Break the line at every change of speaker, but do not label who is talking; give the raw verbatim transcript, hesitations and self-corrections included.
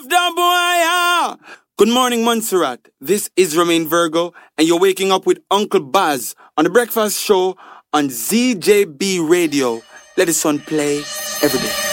The boy. Good morning, Montserrat. This is Romain Virgo, and you're waking up with Uncle Baz on the breakfast show on Z J B Radio. Let the sun play every day.